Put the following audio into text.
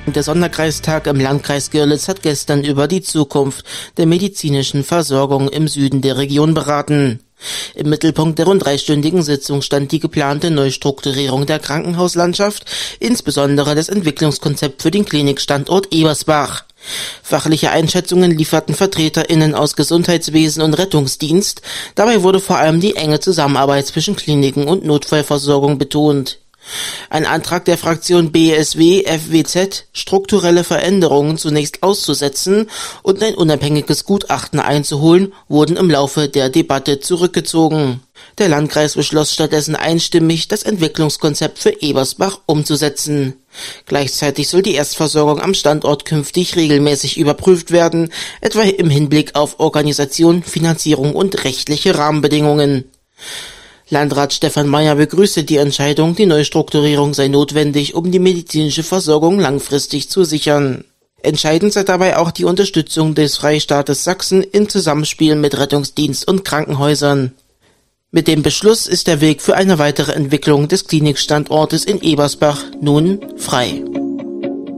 Der Sonderkreistag im Landkreis Görlitz hat gestern über die Zukunft der medizinischen Versorgung im Süden der Region beraten. Im Mittelpunkt der rund 3-stündigen Sitzung stand die geplante Neustrukturierung der Krankenhauslandschaft, insbesondere das Entwicklungskonzept für den Klinikstandort Ebersbach. Fachliche Einschätzungen lieferten VertreterInnen aus Gesundheitswesen und Rettungsdienst. Dabei wurde vor allem die enge Zusammenarbeit zwischen Kliniken und Notfallversorgung betont. Ein Antrag der Fraktion BSW-FWZ, strukturelle Veränderungen zunächst auszusetzen und ein unabhängiges Gutachten einzuholen, wurden im Laufe der Debatte zurückgezogen. Der Landkreis beschloss stattdessen einstimmig, das Entwicklungskonzept für Ebersbach umzusetzen. Gleichzeitig soll die Erstversorgung am Standort künftig regelmäßig überprüft werden, etwa im Hinblick auf Organisation, Finanzierung und rechtliche Rahmenbedingungen. Landrat Stefan Meyer begrüßte die Entscheidung, die Neustrukturierung sei notwendig, um die medizinische Versorgung langfristig zu sichern. Entscheidend sei dabei auch die Unterstützung des Freistaates Sachsen im Zusammenspiel mit Rettungsdienst und Krankenhäusern. Mit dem Beschluss ist der Weg für eine weitere Entwicklung des Klinikstandortes in Ebersbach nun frei.